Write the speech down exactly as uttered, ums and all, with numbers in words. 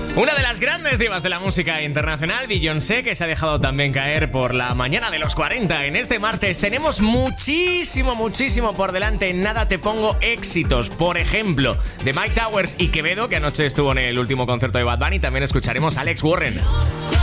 Una de las grandes divas de la música internacional, Beyoncé, que se ha dejado también caer por la mañana de los cuarenta. En este martes tenemos muchísimo, muchísimo por delante. En nada te pongo éxitos. Por ejemplo, de Mike Towers y Quevedo, que anoche estuvo en el último concierto de Bad Bunny. También escucharemos a Alex Warren.